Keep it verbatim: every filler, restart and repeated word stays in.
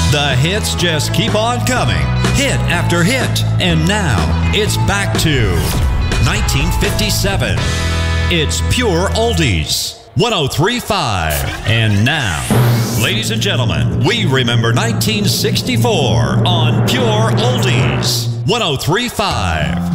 The hits just keep on coming, hit after hit. And now, it's back to nineteen fifty-seven. It's Pure Oldies, one oh three point five. And now, ladies and gentlemen, we remember nineteen sixty-four on Pure Oldies, one oh three point five.